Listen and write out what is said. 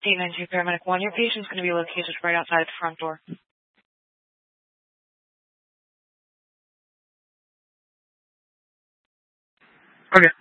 892 Paramedic 1, your patient's going to be located right outside the front door. Okay.